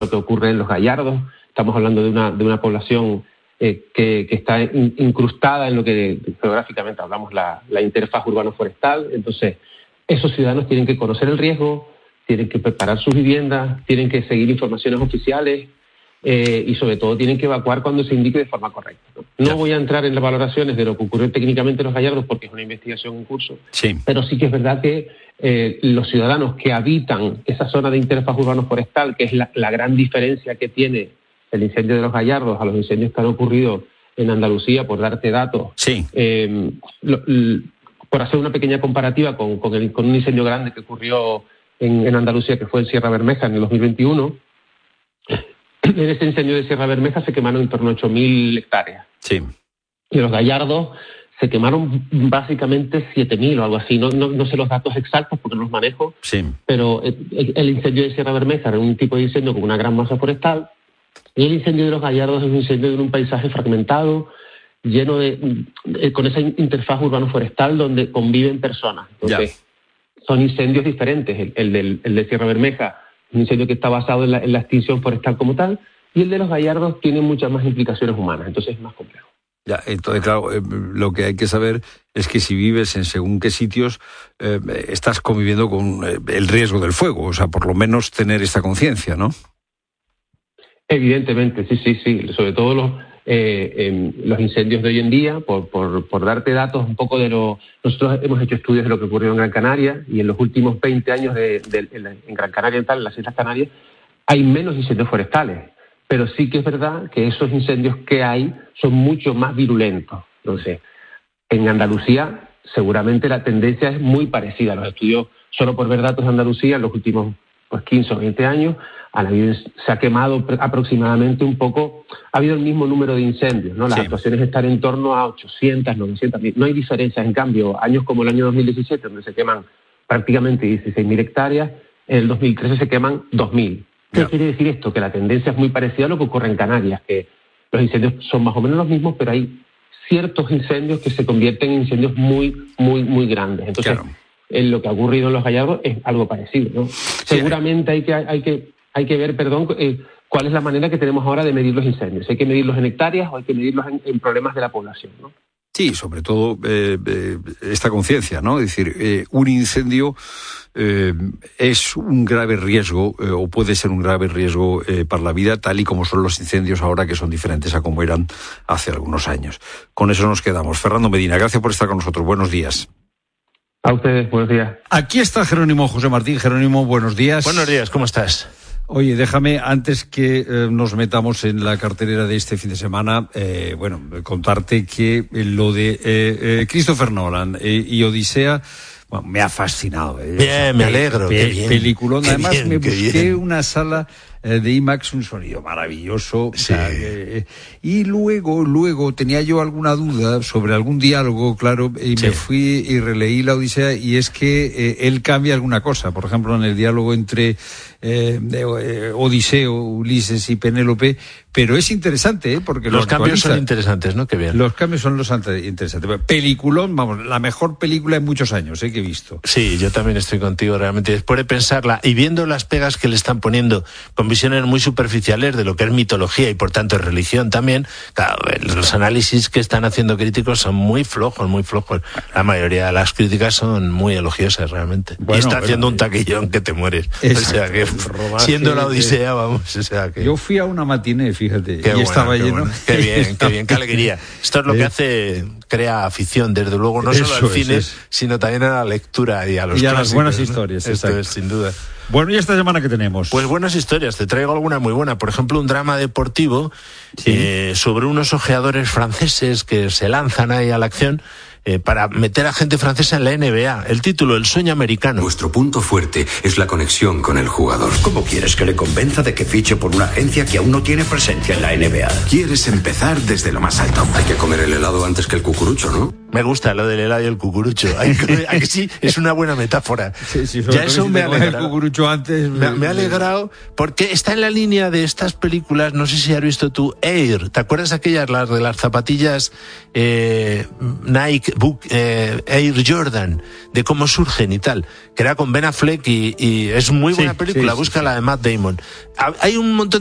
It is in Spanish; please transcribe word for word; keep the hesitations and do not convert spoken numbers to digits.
lo que ocurre en los Gallardos. Estamos hablando de una, de una población eh, que, que está in, incrustada en lo que geográficamente hablamos, la, la interfaz urbano-forestal. Entonces, esos ciudadanos tienen que conocer el riesgo, tienen que preparar sus viviendas, tienen que seguir informaciones oficiales eh, y sobre todo tienen que evacuar cuando se indique de forma correcta. No, no voy a entrar en las valoraciones de lo que ocurrió técnicamente en los Gallardos porque es una investigación en curso, sí. Pero sí que es verdad que eh, los ciudadanos que habitan esa zona de interfaz urbano-forestal, que es la, la gran diferencia que tiene el incendio de los Gallardos a los incendios que han ocurrido en Andalucía, por darte datos, sí. eh, lo, lo, por hacer una pequeña comparativa con, con, el, con un incendio grande que ocurrió en, en Andalucía, que fue en Sierra Bermeja en el dos mil veintiuno, en ese incendio de Sierra Bermeja se quemaron en torno a ocho mil hectáreas. Sí. Y en los Gallardos se quemaron básicamente siete mil o algo así. No, no, no sé los datos exactos porque no los manejo, sí. Pero el, el incendio de Sierra Bermeja era un tipo de incendio con una gran masa forestal, y el incendio de los Gallardos es un incendio de un paisaje fragmentado, lleno de, de con esa interfaz urbano-forestal donde conviven personas. Entonces, ya. Son incendios diferentes. El, el, del, el de Sierra Bermeja, un incendio que está basado en la, en la extinción forestal como tal, y el de los Gallardos tiene muchas más implicaciones humanas, entonces es más complejo. Ya, entonces, claro, eh, lo que hay que saber es que si vives en según qué sitios, eh, estás conviviendo con eh, el riesgo del fuego, o sea, por lo menos tener esta conciencia, ¿no? Evidentemente, sí, sí, sí, sobre todo los, eh, eh, los incendios de hoy en día, por, por, por darte datos un poco de lo... Nosotros hemos hecho estudios de lo que ocurrió en Gran Canaria, y en los últimos veinte años de, de, de, en Gran Canaria y tal, en las Islas Canarias, hay menos incendios forestales. Pero sí que es verdad que esos incendios que hay son mucho más virulentos. Entonces, en Andalucía seguramente la tendencia es muy parecida. Los estudios, solo por ver datos de Andalucía, en los últimos pues, quince o veinte años, han habido, se ha quemado aproximadamente un poco, ha habido el mismo número de incendios, ¿no? Las sí. actuaciones están en torno a ochocientas, novecientas mil. No hay diferencias, en cambio, años como el año dos mil diecisiete, donde se queman prácticamente dieciséis mil hectáreas, en el dos mil trece se queman dos mil. ¿Qué quiere decir esto? Que la tendencia es muy parecida a lo que ocurre en Canarias, que los incendios son más o menos los mismos, pero hay ciertos incendios que se convierten en incendios muy, muy, muy grandes. Entonces, claro. en lo que ha ocurrido en los Gallardos es algo parecido, ¿no? Sí. Seguramente hay que, hay que, hay que ver, perdón, eh, cuál es la manera que tenemos ahora de medir los incendios. ¿Hay que medirlos en hectáreas o hay que medirlos en, en problemas de la población, ¿no? Sí, sobre todo eh, eh, esta conciencia, ¿no? Es decir, eh, un incendio eh, es un grave riesgo eh, o puede ser un grave riesgo eh, para la vida, tal y como son los incendios ahora, que son diferentes a como eran hace algunos años. Con eso nos quedamos. Fernando Medina, gracias por estar con nosotros. Buenos días. A ustedes, buenos días. Aquí está Jerónimo José Martín. Jerónimo, buenos días. Buenos días, ¿cómo estás? Oye, déjame, antes que eh, nos metamos en la cartelera de este fin de semana, eh, bueno, contarte que lo de eh, eh, Christopher Nolan eh, y Odisea, bueno, me ha fascinado. Eh, bien, me alegro. Pe- qué bien. Peliculón. Qué Además, bien, me busqué bien. una sala eh, de IMAX, un sonido maravilloso. Sí. O sea, eh, y luego, luego tenía yo alguna duda sobre algún diálogo, claro, y sí. me fui y releí la Odisea, y es que eh, él cambia alguna cosa. Por ejemplo, en el diálogo entre eh, eh, Odiseo, Ulises y Penélope, pero es interesante, ¿eh? Porque los lo cambios son interesantes, ¿no? Qué bien. Los cambios son los interesantes. Peliculón, vamos, la mejor película en muchos años, ¿eh? Que he visto. Sí, yo también estoy contigo, realmente. Después de pensarla y viendo las pegas que le están poniendo con visiones muy superficiales de lo que es mitología y por tanto es religión también, claro, los análisis que están haciendo críticos son muy flojos, muy flojos. La mayoría de las críticas son muy elogiosas, realmente. Bueno, y está bueno, haciendo un taquillón que te mueres. Exacto, o sea que, rodaje, siendo la Odisea, vamos, o sea que... Yo fui a una matiné, fíjate, qué y bueno, estaba qué lleno. Bueno. Qué bien, qué bien, qué alegría. Esto es lo que hace, crea afición, desde luego, no solo Eso al cine, es, es. sino también a la lectura y a los y a clásicos, las buenas ¿no? historias. Esto exacto. es, sin duda. Bueno, ¿y esta semana qué tenemos? Pues buenas historias, te traigo alguna muy buena. Por ejemplo, un drama deportivo sí. eh, sobre unos ojeadores franceses que se lanzan ahí a la acción eh, para meter a gente francesa en la N B A. El título, El sueño americano. Nuestro punto fuerte es la conexión con el jugador. ¿Cómo quieres que le convenza de que fiche por una agencia que aún no tiene presencia en la N B A? Quieres empezar desde lo más alto. Hay que comer el helado antes que el cucurucho, ¿no? Me gusta lo del helado y el cucurucho. ¿A que sí? Es una buena metáfora. Sí, sí, ya eso si me ha alegrado. El cucurucho antes, me, me ha alegrado porque está en la línea de estas películas, no sé si has visto tú, Air. ¿Te acuerdas aquellas, las de las zapatillas eh, Nike Book, eh, Air Jordan, de cómo surgen y tal? Que era con Ben Affleck y, y es muy buena sí, película, sí, búscala sí, sí. de Matt Damon. Hay un montón